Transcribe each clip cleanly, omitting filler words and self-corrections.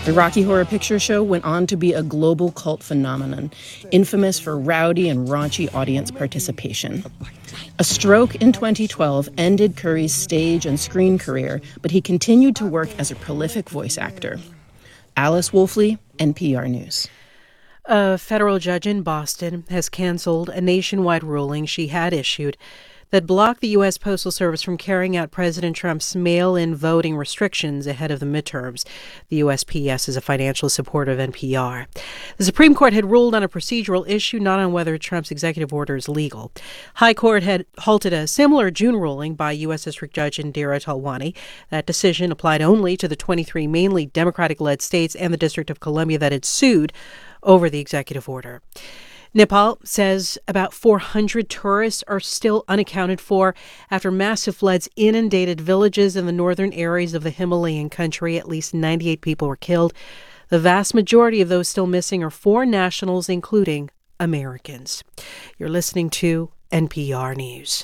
The Rocky Horror Picture Show went on to be a global cult phenomenon, infamous for rowdy and raunchy audience participation. A stroke in 2012 ended Curry's stage and screen career, but he continued to work as a prolific voice actor. Alice Wolfley, NPR News. A federal judge in Boston has canceled a nationwide ruling she had issued that blocked the U.S. Postal Service from carrying out President Trump's mail-in voting restrictions ahead of the midterms. The USPS is a financial supporter of NPR. The Supreme Court had ruled on a procedural issue, not on whether Trump's executive order is legal. High Court had halted a similar June ruling by U.S. District Judge Indira Talwani. That decision applied only to the 23 mainly Democratic-led states and the District of Columbia that had sued over the executive order. Nepal says about 400 tourists are still unaccounted for after massive floods inundated villages in the northern areas of the Himalayan country. At least 98 people were killed. The vast majority of those still missing are foreign nationals, including Americans. You're listening to NPR News.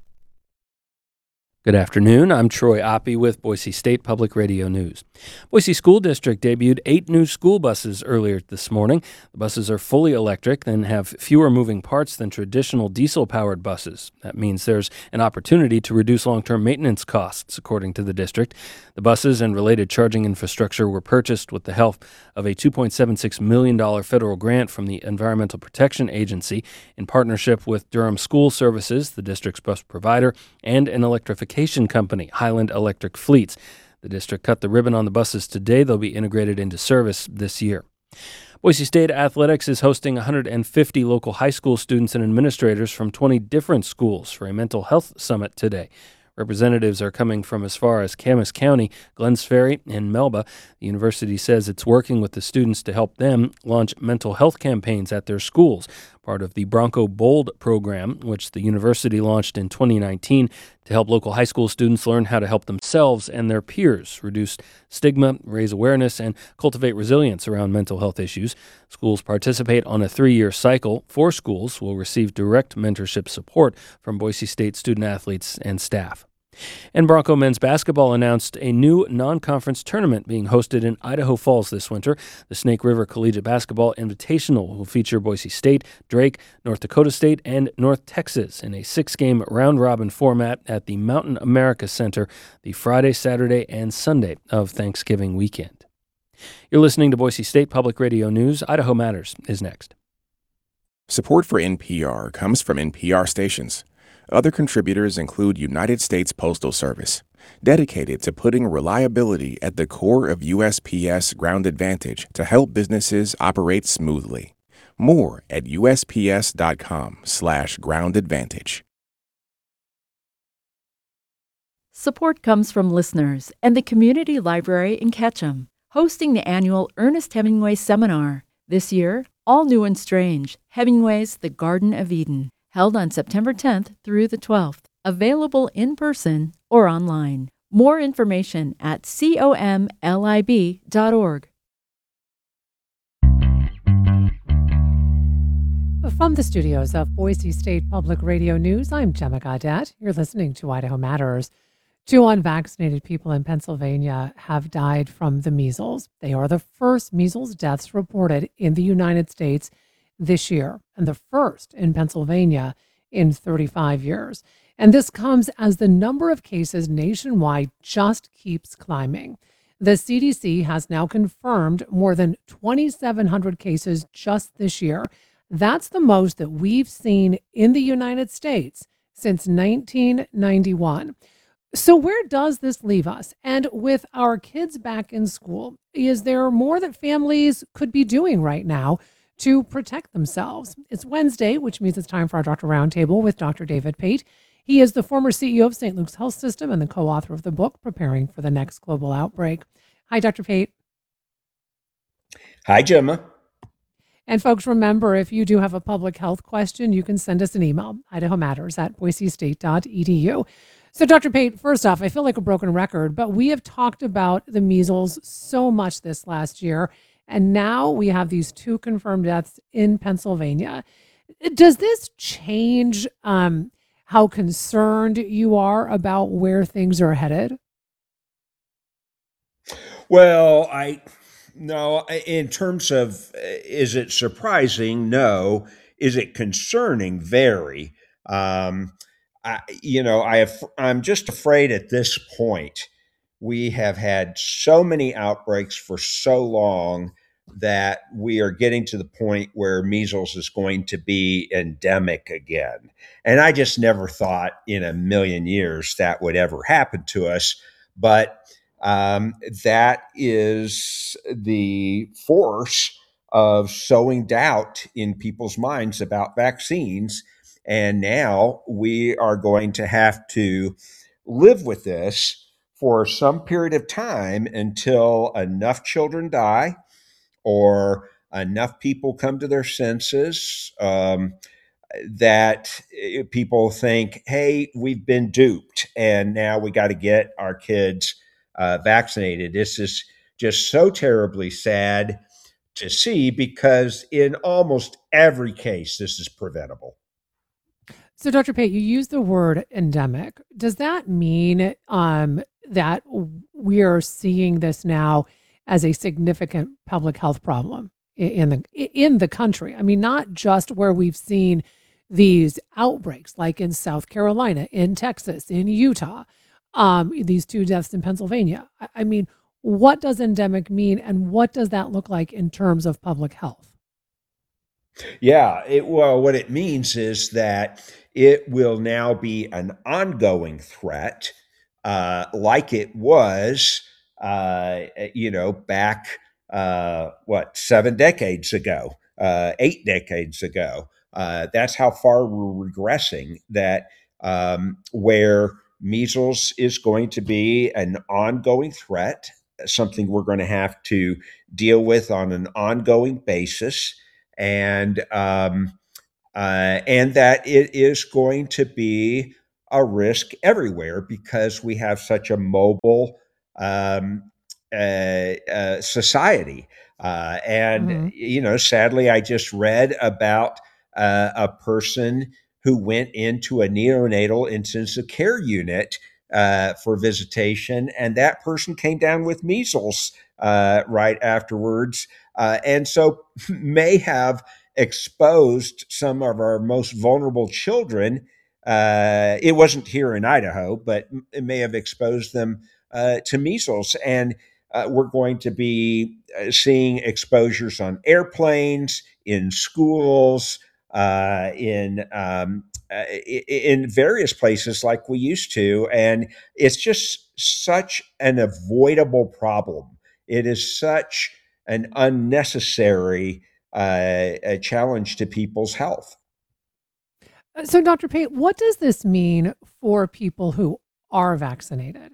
Good afternoon. I'm Troy Oppie with Boise State Public Radio News. Boise School District debuted 8 new school buses earlier this morning. The buses are fully electric and have fewer moving parts than traditional diesel-powered buses. That means there's an opportunity to reduce long-term maintenance costs, according to the district. The buses and related charging infrastructure were purchased with the help of a $2.76 million federal grant from the Environmental Protection Agency in partnership with Durham School Services, the district's bus provider, and an electrification company, Highland Electric Fleets. The district cut the ribbon on the buses today. They'll be integrated into service this year. Boise State Athletics is hosting 150 local high school students and administrators from 20 different schools for a mental health summit today. Representatives are coming from as far as Camas County, Glenns Ferry, and Melba. The university says it's working with the students to help them launch mental health campaigns at their schools, part of the Bronco Bold program, which the university launched in 2019 to help local high school students learn how to help themselves and their peers, reduce stigma, raise awareness, and cultivate resilience around mental health issues. Schools participate on a 3-year cycle. 4 schools will receive direct mentorship support from Boise State student athletes and staff. And Bronco men's basketball announced a new non-conference tournament being hosted in Idaho Falls this winter. The Snake River Collegiate Basketball Invitational will feature Boise State, Drake, North Dakota State, and North Texas in a 6-game round-robin format at the Mountain America Center the Friday, Saturday, and Sunday of Thanksgiving weekend. You're listening to Boise State Public Radio News. Idaho Matters is next. Support for NPR comes from NPR stations. Other contributors include United States Postal Service, dedicated to putting reliability at the core of USPS Ground Advantage to help businesses operate smoothly. More at usps.com/Ground Advantage. Support comes from listeners and the Community Library in Ketchum, hosting the annual Ernest Hemingway Seminar. This year, all new and strange, Hemingway's The Garden of Eden, held on September 10th through the 12th, available in person or online. More information at comlib.org. From the studios of Boise State Public Radio News, I'm Gemma Gaudet. You're listening to Idaho Matters. 2 unvaccinated people in Pennsylvania have died from the measles. They are the first measles deaths reported in the United States this year, and the first in Pennsylvania in 35 years. And this comes as the number of cases nationwide just keeps climbing. The CDC has now confirmed more than 2,700 cases just this year. That's the most that we've seen in the United States since 1991. So where does this leave us? And with our kids back in school, is there more that families could be doing right now to protect themselves? It's Wednesday, which means it's time for our Doctor Roundtable with Dr. David Pate. He is the former CEO of St. Luke's Health System and the co-author of the book, Preparing for the Next Global Outbreak. Hi, Dr. Pate. Hi, Gemma. And folks, remember, if you do have a public health question, you can send us an email, idahomatters@boisestate.edu. So, Dr. Pate, first off, I feel like a broken record, but we have talked about the measles so much this last year. And now we have these 2 confirmed deaths in Pennsylvania. Does this change how concerned you are about where things are headed? Well, No, in terms of is it surprising? No. Is it concerning? Very. Um, I'm just afraid at this point we have had so many outbreaks for so long that we are getting to the point where measles is going to be endemic again. And I just never thought in a million years that would ever happen to us. But that is the force of sowing doubt in people's minds about vaccines. And now we are going to have to live with this for some period of time until enough children die or enough people come to their senses. That people think, hey, we've been duped and now we got to get our kids vaccinated. This is just so terribly sad to see because in almost every case, this is preventable. So, Dr. Pate, you use the word endemic. Does that mean that we are seeing this now as a significant public health problem in the country? I mean, not just where we've seen these outbreaks, like in South Carolina, in Texas, in Utah, these 2 deaths in Pennsylvania. I mean, what does endemic mean, and what does that look like in terms of public health? Yeah, well, what it means is that it will now be an ongoing threat, like it was, back, 7 decades ago, 8 decades ago. That's how far we're regressing. That where measles is going to be an ongoing threat, something we're going to have to deal with on an ongoing basis and that it is going to be a risk everywhere because we have such a mobile um, society. Hmm. Sadly, I just read about a person who went into a neonatal intensive care unit for visitation, and that person came down with measles right afterwards, and so may have exposed some of our most vulnerable children. It wasn't here in Idaho, but it may have exposed them to measles. And we're going to be seeing exposures on airplanes, in schools, in various places like we used to. And it's just such an avoidable problem. It is such an unnecessary a challenge to people's health. So, Dr. Pate, what does this mean for people who are vaccinated?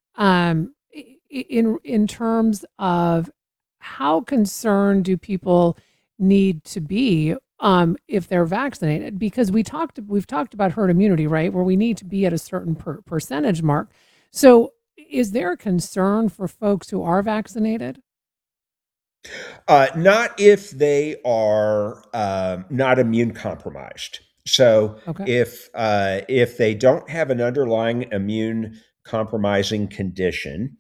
In terms of how concerned do people need to be if they're vaccinated? Because we've talked about herd immunity, right, where we need to be at a certain percentage mark. So, is there a concern for folks who are vaccinated? Not if they are not immune compromised. So Okay. if they don't have an underlying immune compromising condition,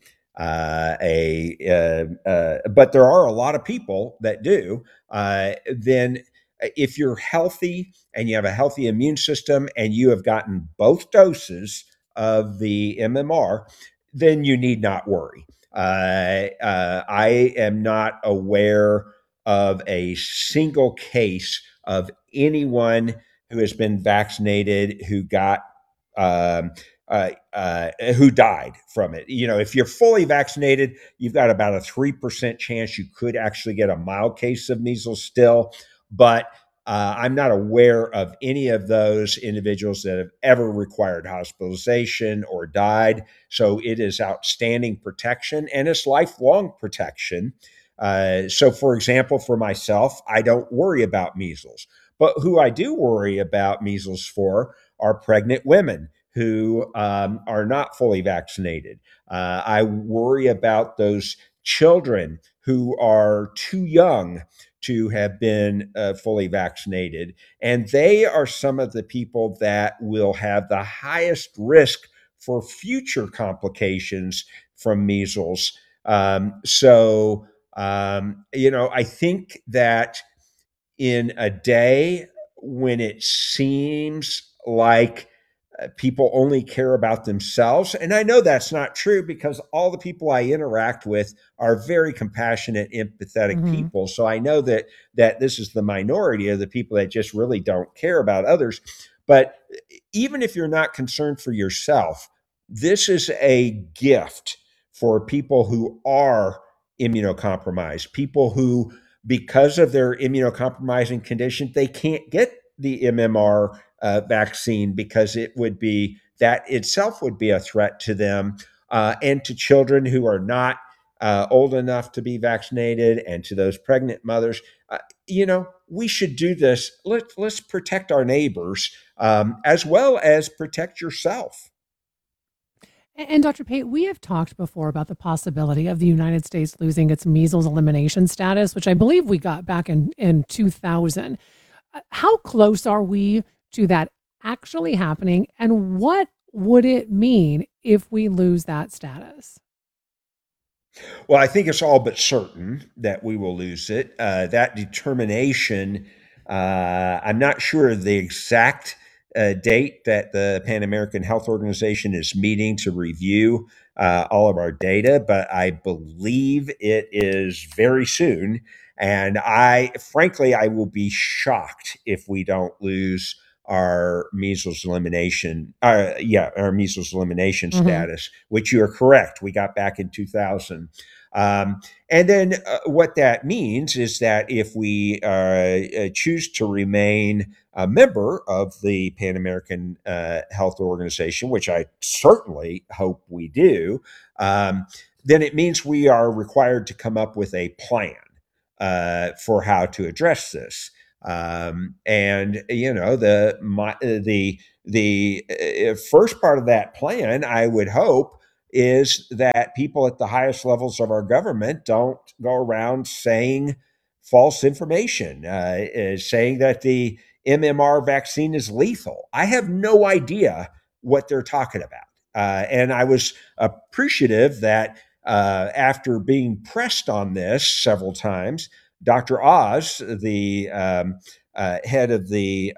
but there are a lot of people that do. Then if you're healthy and you have a healthy immune system and you have gotten both doses of the MMR, then you need not worry. I am not aware of a single case of anyone who has been vaccinated um, who died from it. If you're fully vaccinated, you've got about a 3% chance you could actually get a mild case of measles still. But I'm not aware of any of those individuals that have ever required hospitalization or died. So it is outstanding protection and it's lifelong protection. So, for example, for myself, I don't worry about measles. But who I do worry about measles for are pregnant women who are not fully vaccinated. I worry about those children who are too young to have been fully vaccinated. And they are some of the people that will have the highest risk for future complications from measles. So I think that in a day when it seems like people only care about themselves. And I know that's not true because all the people I interact with are very compassionate, empathetic Hmm. people. So I know that this is the minority of the people that just really don't care about others. But even if you're not concerned for yourself, this is a gift for people who are immunocompromised, people who, because of their immunocompromising condition, they can't get the MMR vaccine because that itself would be a threat to them and to children who are not old enough to be vaccinated, and to those pregnant mothers. We should do this. Let's protect our neighbors as well as protect yourself. And Dr. Pate, we have talked before about the possibility of the United States losing its measles elimination status, which I believe we got back in 2000. How close are we to that actually happening? And what would it mean if we lose that status? Well, I think it's all but certain that we will lose it. That determination, I'm not sure of the exact date that the Pan American Health Organization is meeting to review all of our data, but I believe it is very soon. And frankly, I will be shocked if we don't lose our measles elimination, our measles elimination Hmm. status, which you are correct. We got back in 2000. And then what that means is that if we choose to remain a member of the Pan American Health Organization, which I certainly hope we do, then it means we are required to come up with a plan for how to address this. And the first part of that plan, I would hope, is that people at the highest levels of our government don't go around saying false information, saying that the MMR vaccine is lethal. I have no idea what they're talking about. And I was appreciative that after being pressed on this several times, Dr. Oz, the head of the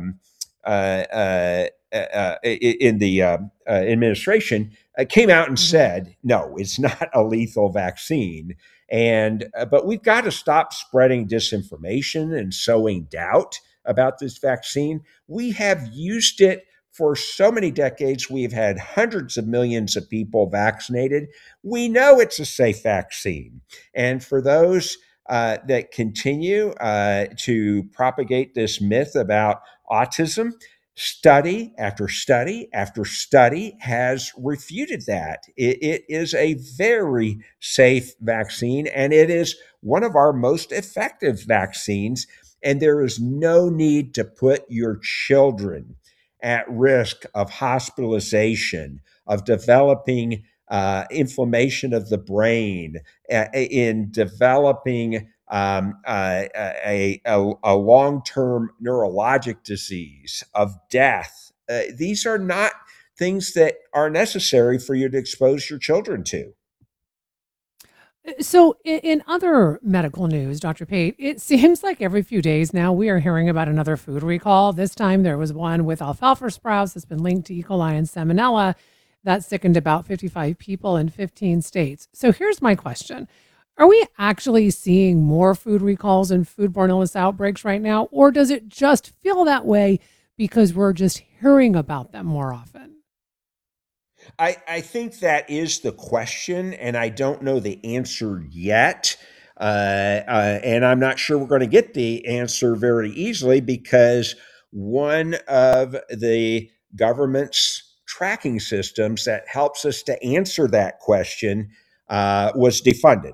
in the administration, came out and Hmm. said, "No, it's not a lethal vaccine." And but we've got to stop spreading disinformation and sowing doubt about this vaccine. We have used it for so many decades. We've had hundreds of millions of people vaccinated. We know it's a safe vaccine. And for those that continue to propagate this myth about autism, study after study after study has refuted that. It is a very safe vaccine, and it is one of our most effective vaccines. And there is no need to put your children at risk of hospitalization, of developing inflammation of the brain, in developing a long term neurologic disease, of death. These are not things that are necessary for you to expose your children to. So, in other medical news, Dr. Pate, it seems like every few days now we are hearing about another food recall. This time there was one with alfalfa sprouts that's been linked to E. coli and salmonella that sickened about 55 people in 15 states. So, here's my question. Are we actually seeing more food recalls and foodborne illness outbreaks right now, or does it just feel that way because we're just hearing about them more often? I think that is the question, and I don't know the answer yet. And I'm not sure we're going to get the answer very easily because one of the government's tracking systems that helps us to answer that question was defunded.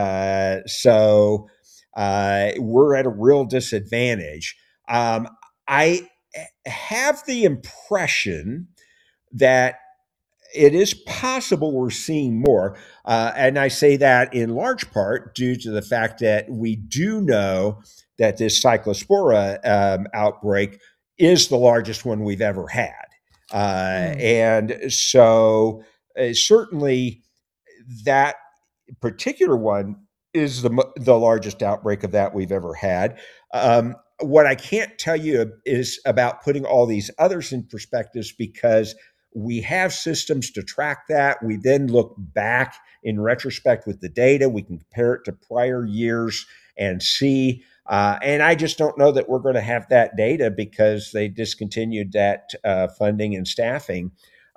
So we're at a real disadvantage. I have the impression that it is possible we're seeing more. And I say that in large part due to the fact that we do know that this cyclospora outbreak is the largest one we've ever had. Mm. And so certainly that particular one is the largest outbreak of that we've ever had. What I can't tell you is about putting all these others in perspectives, because we have systems to track that. We then look back in retrospect with the data. We can compare it to prior years and see. And I just don't know that we're going to have that data because they discontinued that funding and staffing.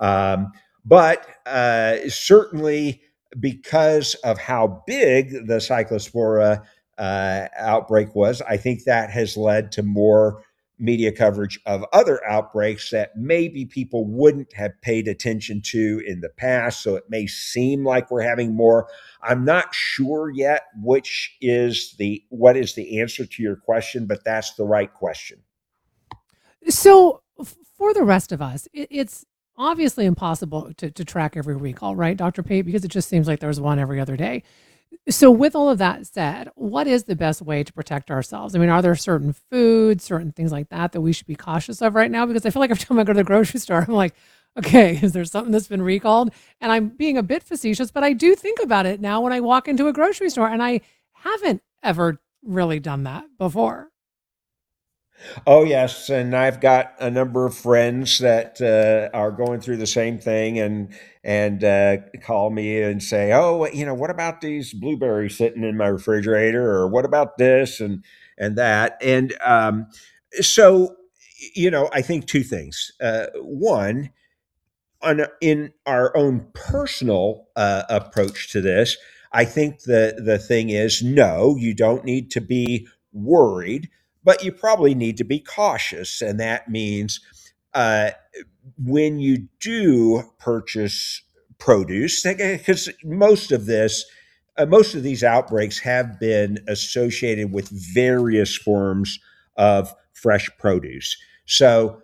But certainly, because of how big the Cyclospora outbreak was, I think that has led to more media coverage of other outbreaks that maybe people wouldn't have paid attention to in the past. So it may seem like we're having more. I'm not sure yet what is the answer to your question, but that's the right question. So for the rest of us, it's obviously impossible to track every recall, right, Dr. Pate? Because it just seems like there's one every other day. So with all of that said, what is the best way to protect ourselves? I mean, are there certain foods, certain things like that we should be cautious of right now? Because I feel like every time I go to the grocery store, I'm like, okay, is there something that's been recalled? And I'm being a bit facetious, but I do think about it now when I walk into a grocery store, and I haven't ever really done that before. Oh, yes. And I've got a number of friends that are going through the same thing, and call me and say, "Oh, what about these blueberries sitting in my refrigerator, or what about this and that?" And so, I think two things. One, in our own personal approach to this, I think the thing is, no, you don't need to be worried, but you probably need to be cautious, and that means uh, when you do purchase produce, because most of these outbreaks have been associated with various forms of fresh produce. So,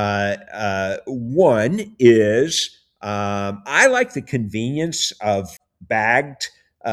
one is I like the convenience of bagged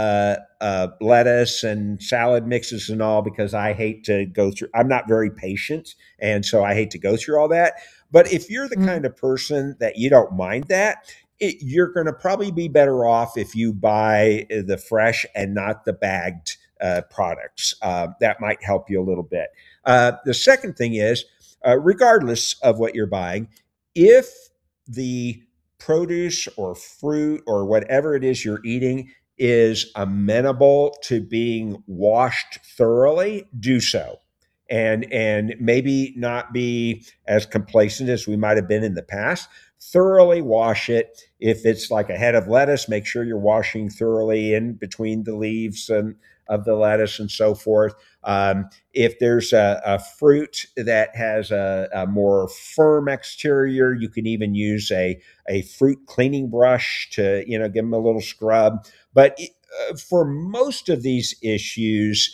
lettuce and salad mixes and all, because I hate to go through. I'm not very patient, and so I hate to go through all that. But if you're the kind of person that you don't mind that, you're going to probably be better off if you buy the fresh and not the bagged products. That might help you a little bit. The second thing is, regardless of what you're buying, if the produce or fruit or whatever it is you're eating is amenable to being washed thoroughly, do so. And maybe not be as complacent as we might have been in the past. Thoroughly wash it. If it's like a head of lettuce, make sure you're washing thoroughly in between the leaves and of the lettuce and so forth. If there's a fruit that has a more firm exterior, you can even use a fruit cleaning brush to give them a little scrub. But for most of these issues,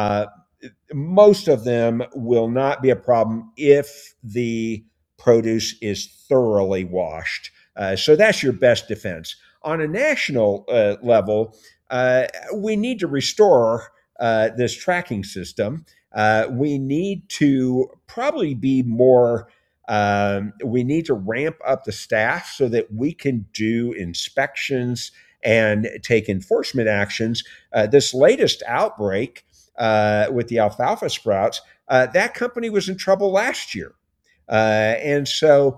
most of them will not be a problem if the produce is thoroughly washed. So that's your best defense. On a national level, we need to restore this tracking system. We need to probably be more. We need to ramp up the staff so that we can do inspections and take enforcement actions. This latest outbreak with the alfalfa sprouts, that company was in trouble last year. And so,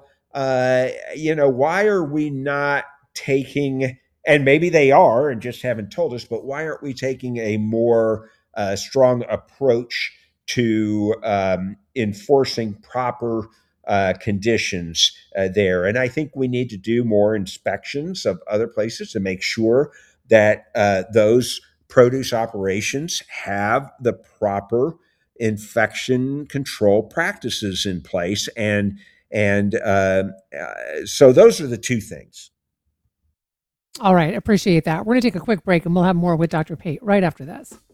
why are we not taking, and maybe they are and just haven't told us, but why aren't we taking a more strong approach to enforcing proper conditions there? And I think we need to do more inspections of other places to make sure that those produce operations have the proper infection control practices in place, and so those are the two things. All right, appreciate that. We're going to take a quick break, and we'll have more with Dr. Pate right after this.